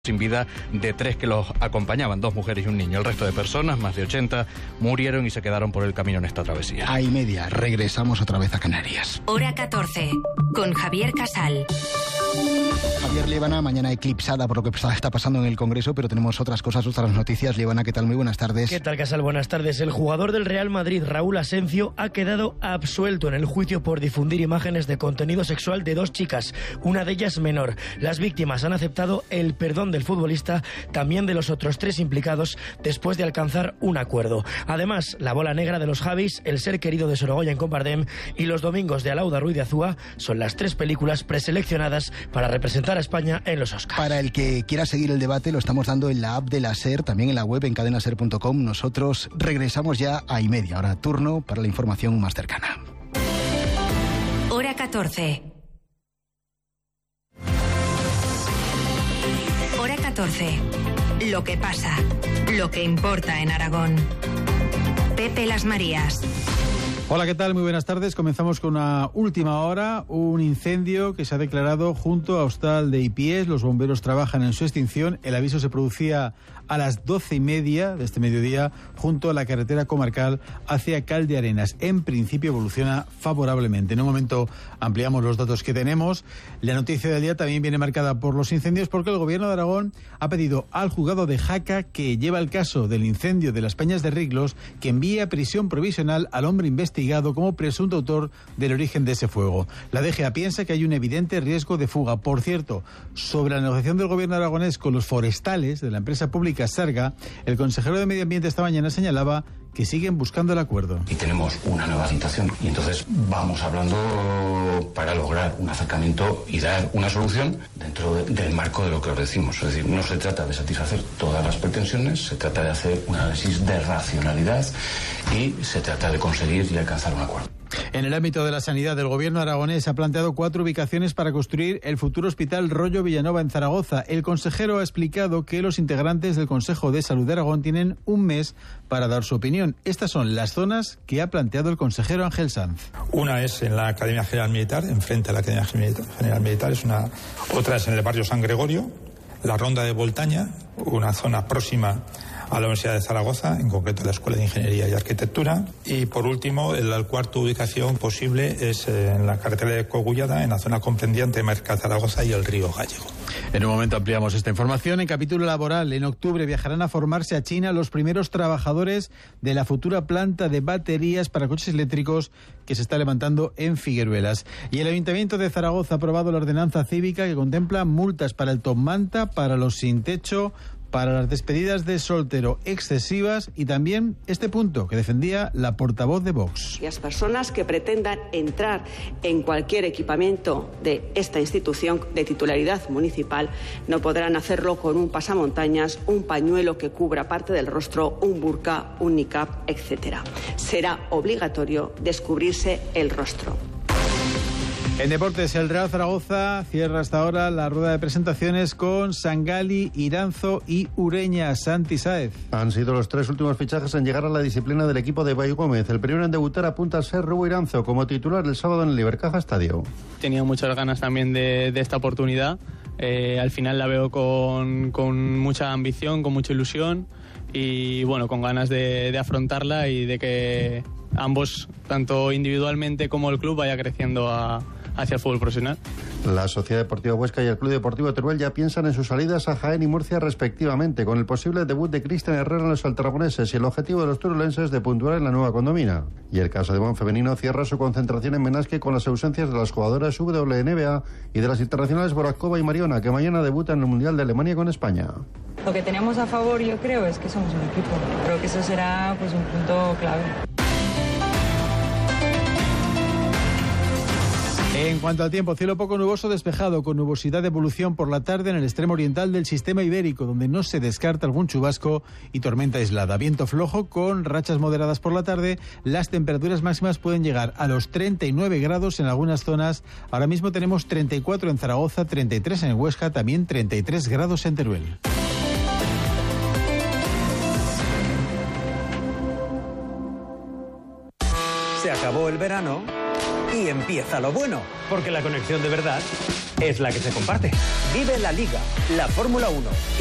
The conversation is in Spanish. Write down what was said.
sin vida de 3 que los acompañaban, 2 mujeres y un niño. El resto de personas, más de 80, murieron y se quedaron por el camino en esta travesía. A y media, regresamos otra vez a Canarias. Hora 14, con Javier Casal. Javier, Líbana, mañana eclipsada por lo que está pasando en el Congreso, pero tenemos otras cosas, otras noticias. Líbana, ¿qué tal? Muy buenas tardes. ¿Qué tal, Casal? Buenas tardes. El jugador del Real Madrid, Raúl Asencio, ha quedado absuelto en el juicio por difundir imágenes de contenido sexual de 2 chicas, una de ellas menor. Las víctimas han aceptado el perdón del futbolista, también de los otros 3 implicados, después de alcanzar un acuerdo. Además, La bola negra de los Javis, El ser querido de Sorogoyen con Bardem y Los domingos de Alauda Ruiz de Azúa son las 3 películas preseleccionadas para representar a España en los Oscars. Para el que quiera seguir el debate, lo estamos dando en la app de la SER, también en la web en cadenaser.com. Nosotros regresamos ya a y media. Ahora turno para la información más cercana. Hora 14. Hora 14. Lo que pasa, lo que importa en Aragón. Pepe Las Marías. Hola, ¿qué tal? Muy buenas tardes. Comenzamos con una última hora. Un incendio que se ha declarado junto a Hostal de Ipiés. Los bomberos trabajan en su extinción. El aviso se producía a las 12:30 de este mediodía junto a la carretera comarcal hacia Cal de Arenas. En principio evoluciona favorablemente. En un momento ampliamos los datos que tenemos. La noticia del día también viene marcada por los incendios porque el Gobierno de Aragón ha pedido al juzgado de Jaca, que lleva el caso del incendio de las Peñas de Riglos, que envíe a prisión provisional al hombre investigado como presunto autor del origen de ese fuego. La DGA piensa que hay un evidente riesgo de fuga. Por cierto, sobre la negociación del Gobierno aragonés con los forestales de la empresa pública Sarga, el consejero de Medio Ambiente esta mañana señalaba que siguen buscando el acuerdo. Y tenemos una nueva citación y entonces vamos hablando para lograr un acercamiento y dar una solución dentro del marco de lo que os decimos. Es decir, no se trata de satisfacer todas las pretensiones, se trata de hacer un análisis de racionalidad y se trata de conseguir y alcanzar un acuerdo. En el ámbito de la sanidad, el Gobierno aragonés ha planteado 4 ubicaciones para construir el futuro Hospital Rollo Villanova en Zaragoza. El consejero ha explicado que los integrantes del Consejo de Salud de Aragón tienen un mes para dar su opinión. Estas son las zonas que ha planteado el consejero Ángel Sanz. Una es en la Academia General Militar, enfrente a la Academia General Militar, otra es en el barrio San Gregorio, la Ronda de Voltaña, una zona próxima a la Universidad de Zaragoza, en concreto la Escuela de Ingeniería y Arquitectura. Y por último, la cuarta ubicación posible es en la carretera de Cogullada, en la zona comprendiente Merca Zaragoza y el río Gallego. En un momento ampliamos esta información. En capítulo laboral, en octubre viajarán a formarse a China los primeros trabajadores de la futura planta de baterías para coches eléctricos que se está levantando en Figueruelas. Y el Ayuntamiento de Zaragoza ha aprobado la ordenanza cívica que contempla multas para el top manta, para los sin techo, para las despedidas de soltero excesivas y también este punto que defendía la portavoz de Vox. Las personas que pretendan entrar en cualquier equipamiento de esta institución de titularidad municipal no podrán hacerlo con un pasamontañas, un pañuelo que cubra parte del rostro, un burka, un niqab, etc. Será obligatorio descubrirse el rostro. En deportes, el Real Zaragoza cierra hasta ahora la rueda de presentaciones con Sangali, Iranzo y Ureña. Santi Sáez. Han sido los 3 últimos fichajes en llegar a la disciplina del equipo de Bay Gómez. El primero en debutar apunta a ser Rubo Iranzo como titular el sábado en el Ibercaja Estadio. Tenía muchas ganas también de esta oportunidad. Al final la veo con mucha ambición, con mucha ilusión y bueno, con ganas de afrontarla y de que ambos, tanto individualmente como el club, vaya creciendo hacia el fútbol profesional. La Sociedad Deportiva Huesca y el Club Deportivo Teruel ya piensan en sus salidas a Jaén y Murcia respectivamente, con el posible debut de Cristian Herrera en los altaragoneses y el objetivo de los turulenses de puntuar en la nueva condomina. Y el caso de Bon femenino cierra su concentración en Benasque con las ausencias de las jugadoras WNBA y de las internacionales Borakova y Mariona, que mañana debutan en el Mundial de Alemania con España. Lo que tenemos a favor, yo creo, es que somos un equipo. Creo que eso será pues un punto clave. En cuanto al tiempo, cielo poco nuboso despejado, con nubosidad de evolución por la tarde en el extremo oriental del sistema ibérico, donde no se descarta algún chubasco y tormenta aislada. Viento flojo con rachas moderadas por la tarde. Las temperaturas máximas pueden llegar a los 39 grados en algunas zonas. Ahora mismo tenemos 34 en Zaragoza, 33 en Huesca, también 33 grados en Teruel. Se acabó el verano Y empieza lo bueno, porque la conexión de verdad es la que se comparte. Vive la Liga, la Fórmula 1